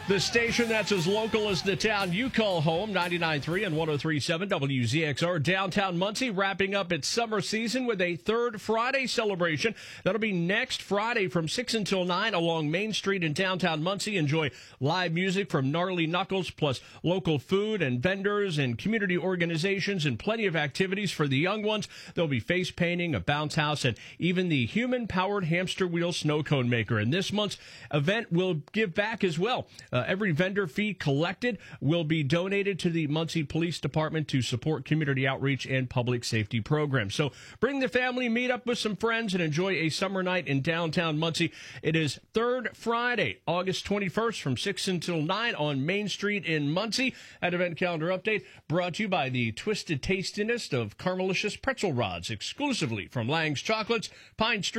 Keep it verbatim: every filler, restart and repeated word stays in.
The station that's as local as the town you call home, ninety-nine point three and one oh three point seven W Z X R. Downtown Muncie wrapping up its summer season with a third Friday celebration. That'll be next Friday from six until nine along Main Street in downtown Muncie. Enjoy live music from Gnarly Knuckles, plus local food and vendors and community organizations, and plenty of activities for the young ones. There'll be face painting, a bounce house, and even the human-powered hamster wheel snow cone maker. And this month's event will give back as well. Uh, every vendor fee collected will be donated to the Muncie Police Department to support community outreach and public safety programs. So bring the family, meet up with some friends, and enjoy a summer night in downtown Muncie. It is third Friday, August twenty-first from six until nine on Main Street in Muncie. That event calendar update brought to you by the Twisted Tastiness of Caramelicious Pretzel Rods, exclusively from Lang's Chocolates, Pine Street.